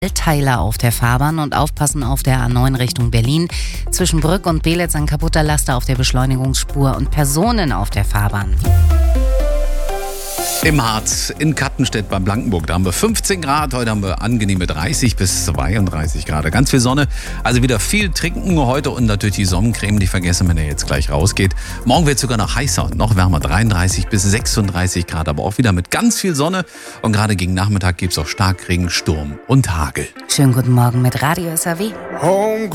Teile auf der Fahrbahn und aufpassen auf der A9 Richtung Berlin. Zwischen Brück und Beelitz ein kaputter Laster auf der Beschleunigungsspur und Personen auf der Fahrbahn. Im Harz, in Kattenstedt bei Blankenburg, da haben wir 15 Grad, heute haben wir angenehme 30 bis 32 Grad. Ganz viel Sonne, also wieder viel trinken heute und natürlich die Sonnencreme nicht vergessen, wenn ihr jetzt gleich rausgeht. Morgen wird es sogar noch heißer und noch wärmer, 33 bis 36 Grad, aber auch wieder mit ganz viel Sonne. Und gerade gegen Nachmittag gibt es auch Starkregen, Sturm und Hagel. Schönen guten Morgen mit Radio SAW.